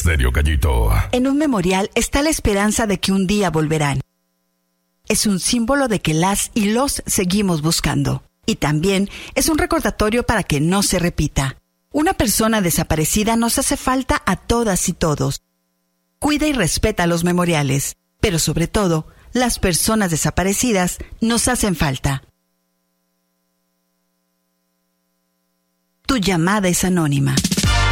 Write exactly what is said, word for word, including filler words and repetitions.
Estéreo Gallito. En un memorial está la esperanza de que un día volverán. Es un símbolo de que las y los seguimos buscando. Y también es un recordatorio para que no se repita. Una persona desaparecida nos hace falta a todas y todos. Cuida y respeta los memoriales, pero sobre todo, las personas desaparecidas nos hacen falta. Tu llamada es anónima.